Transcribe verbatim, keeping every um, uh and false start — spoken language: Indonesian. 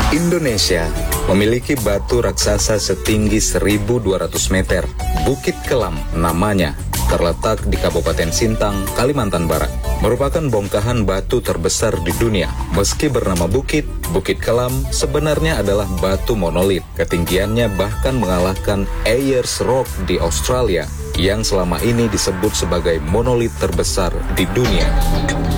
Indonesia memiliki batu raksasa setinggi seribu dua ratus meter. Bukit Kelam namanya, terletak di Kabupaten Sintang, Kalimantan Barat. Merupakan bongkahan batu terbesar di dunia. Meski bernama bukit, Bukit Kelam sebenarnya adalah batu monolit. Ketinggiannya bahkan mengalahkan Ayers Rock di Australia, yang selama ini disebut sebagai monolit terbesar di dunia.